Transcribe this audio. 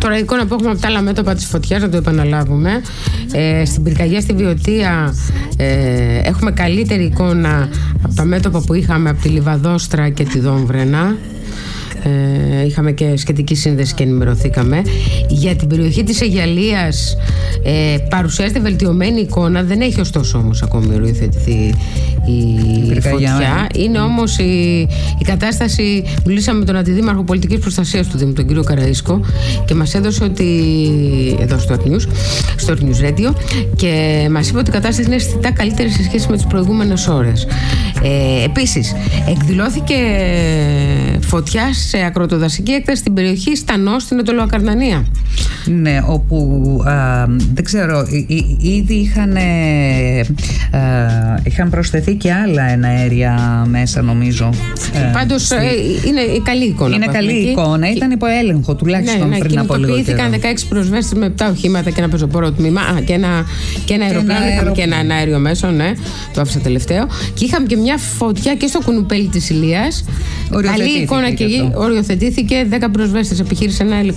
Τώρα η εικόνα που έχουμε από τα άλλα μέτωπα της φωτιάς, να το επαναλάβουμε. Στην πυρκαγιά στη Βιωτία έχουμε καλύτερη εικόνα από τα μέτωπα που είχαμε από τη Λιβαδόστρα και τη Δόμβρενα. Είχαμε και σχετική σύνδεση και ενημερωθήκαμε. Για την περιοχή της Αιγιαλίας παρουσιάζεται βελτιωμένη εικόνα. Δεν έχει ωστόσο όμως ακόμη οριοθετηθεί η φωτιά. Είναι όμως η κατάσταση. Μιλήσαμε με τον Αντιδήμαρχο Πολιτικής Προστασίας του Δήμου, τον κύριο Καραΐσκο, και μας έδωσε ότι εδώ στο News Radio, και μας είπε ότι η κατάσταση είναι αισθητά καλύτερη σε σχέση με τις προηγούμενες ώρες. Επίσης εκδηλώθηκε φωτιά σε ακροτοδασική έκταση στην περιοχή Στανό, στην Ετωλοακαρνανία. Ναι, όπου δεν ξέρω, ήδη είχαν προσθεθεί και άλλα εναέρια μέσα, νομίζω. Πάντως είναι καλή εικόνα. Είναι καλή εικόνα, ήταν υπό έλεγχο τουλάχιστον πριν από λίγο καιρό. Κινητοποιήθηκαν 16 προσβέστες με 7 οχήματα και ένα πεζοπόρο τμήμα και ένα αεροπλάνο. Είχαμε και ένα αέριο μέσο, ναι, το άφησα τελευταίο. Και είχαμε και μια φωτιά και στο Κουνουπέλι της Ηλίας. Καλή εικόνα και εκεί. Οριοθετήθηκε 10 προσβέστες, επιχείρησε ένα